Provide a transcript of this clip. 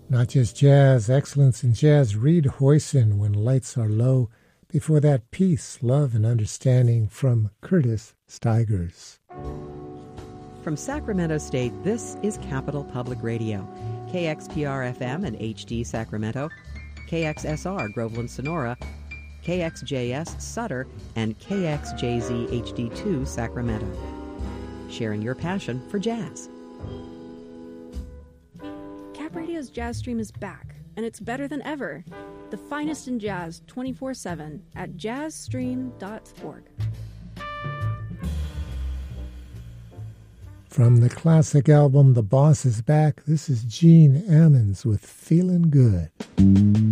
Not just jazz, excellence in jazz. Reed Hoyson, When Lights Are Low. Before that, Peace, Love, and Understanding from Curtis Stigers. From Sacramento State, this is Capital Public Radio. KXPR-FM and HD Sacramento, KXSR Groveland Sonora, KXJS Sutter, and KXJZ HD2 Sacramento. Sharing your passion for jazz. Cap Radio's Jazz Stream is back, and it's better than ever. The finest in jazz 24/7 at jazzstream.org. From the classic album The Boss Is Back, this is Gene Ammons with Feelin' Good.